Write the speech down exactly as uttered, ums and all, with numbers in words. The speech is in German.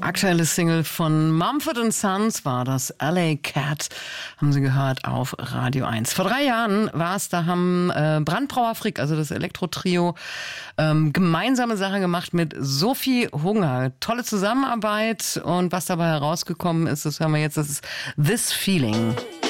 Aktuelle Single von Mumford and Sons war das L A Cat, haben Sie gehört auf Radio eins. Vor drei Jahren war es, da haben äh, Brandbrauer Frick, also das Elektro-Trio, ähm, gemeinsame Sache gemacht mit Sophie Hunger. Tolle Zusammenarbeit und was dabei herausgekommen ist, das hören wir jetzt, das ist This Feeling.